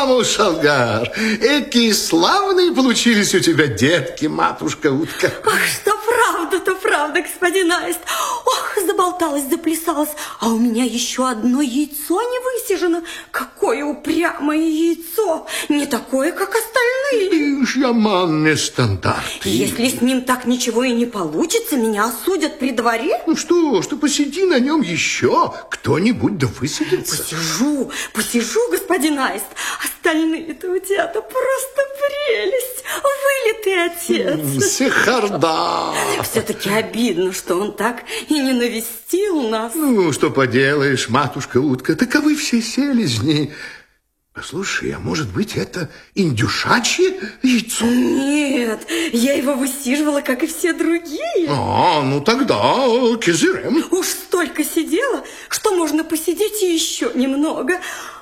Мушалгар, какие славные получились у тебя детки, матушка-утка. Ах, что правда, то правда, господин Аист. Ох, заболталась, заплясалась, а у меня еще одно яйцо не высижено. Какое упрямое яйцо, не такое, как остальные. Жаманные стандарты. Если с ним так ничего и не получится, меня осудят при дворе. Ну что посиди на нем еще, кто-нибудь да высадится. Посижу, господин Аист. Остальные-то у тебя-то просто прелесть. Вылитый отец. Сехарда. Все-таки обидно, что он так и не навестил нас. Ну, что поделаешь, матушка-утка, таковы все селезни. Послушай, а может быть, это индюшачье яйцо? Нет, я его высиживала, как и все другие. Ну тогда кизырем. Уж столько сидела, что можно посидеть и еще немного.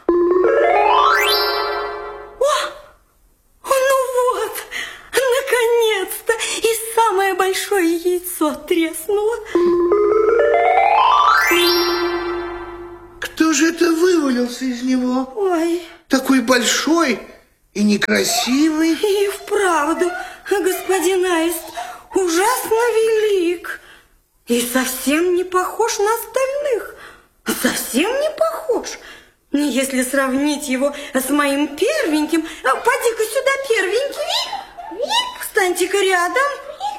Ну вот, наконец-то, и самое большое яйцо треснуло. Кто же это вывалился из него? Ой. Такой большой и некрасивый. И вправду, господин Аист ужасно велик. И совсем не похож на остальных. Совсем не похож. Если сравнить его с моим первеньким... Поди-ка сюда, первенький. Встаньте-ка рядом.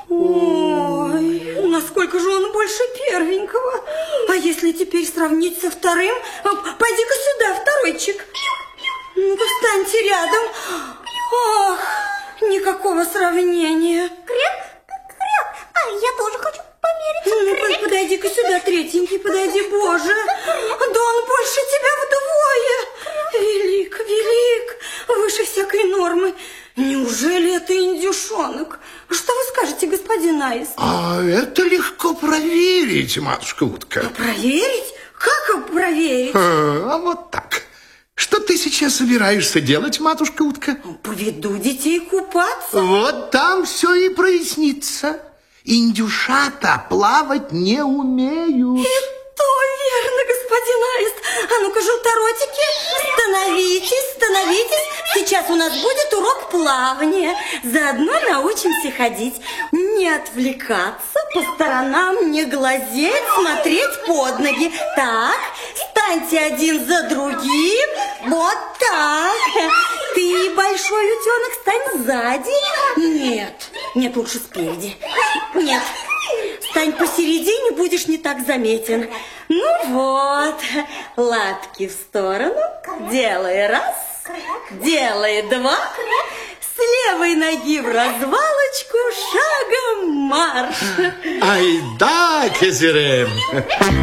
Ой, насколько же он больше первенького. А если теперь сравнить со вторым? Пойди-ка сюда, второйчик. Ну-ка, встаньте рядом. Ох, никакого сравнения. Креп. А я тоже хочу померить. Ну, подойди-ка сюда, третенький, подойди, Боже. Да он больше тебя вдвое. Велик, выше всякой нормы. Неужели это индюшонок? Что вы скажете, господин Аист? А это легко проверить, матушка-утка. Проверить? Как проверить? А вот так. Что ты сейчас собираешься делать, матушка-утка? Поведу детей купаться. Вот там все и прояснится. Индюшата плавать не умеют. И то верно, господин Аист. А ну-ка, желторотики, становитесь. Сейчас у нас будет урок плавания. Заодно научимся ходить. Не отвлекаться, по сторонам не глазеть, смотреть под ноги. Так, станьте один за другим. Вот так. Ты, большой утенок, стань сзади. Нет, лучше спереди. Нет, стань посередине, будешь не так заметен. Ну вот, лапки в сторону. Делай раз, делай два. С левой ноги в развалочку, шагом марш. Айда, кизырем.